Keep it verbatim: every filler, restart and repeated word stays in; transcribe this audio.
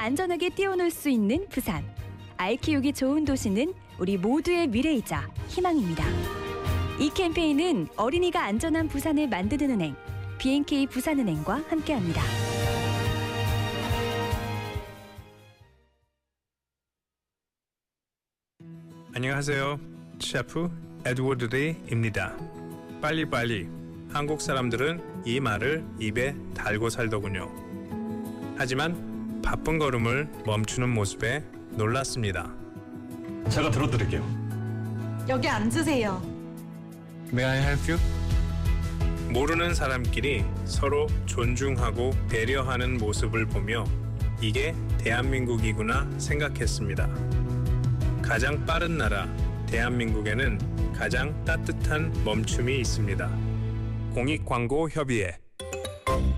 안전하게 뛰어놀 수 있는 부산. 아이 키우기 좋은 도시는 우리 모두의 미래이자 희망입니다. 이 캠페인은 어린이가 안전한 부산을 만드는 은행, 비엔케이 부산은행과 함께합니다. 안녕하세요. 셰프 에드워드 리입니다. 빨리빨리. 한국 사람들은 이 말을 입에 달고 살더군요. 하지만 바쁜 걸음을 멈추는 모습에 놀랐습니다. 제가 들어드릴게요. 여기 앉으세요. May I help you? 모르는 사람끼리 서로 존중하고 배려하는 모습을 보며 이게 대한민국이구나 생각했습니다. 가장 빠른 나라 대한민국에는 가장 따뜻한 멈춤이 있습니다. 공익광고협의회